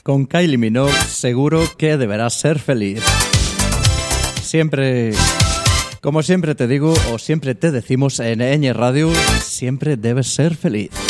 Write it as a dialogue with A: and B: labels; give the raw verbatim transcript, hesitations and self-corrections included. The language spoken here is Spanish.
A: con Kylie Minogue, seguro que deberás ser feliz. Siempre, como siempre te digo, o siempre te decimos en Ñ Radio, siempre debes ser feliz.